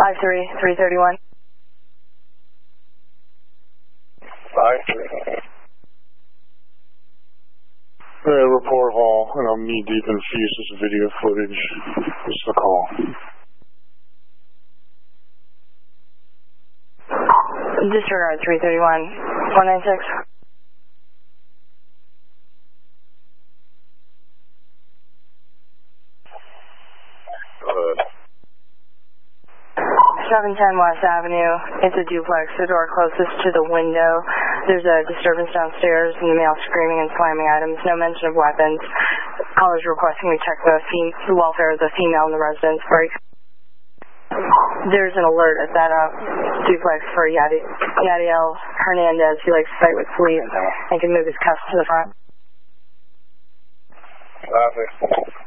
5-3, 331. 5-3. Report hall, and I'm knee deep in Fuse's video footage. What's the call? Disregard 331, 196. 710 West Avenue. It's a duplex. The door closest to the window. There's a disturbance downstairs and the male screaming and slamming items. No mention of weapons. Callers requesting we check the welfare of the female in the residence. There's an alert at that duplex for Yadiel Hernandez. He likes to fight with police and can move his cuffs to the front. Copy.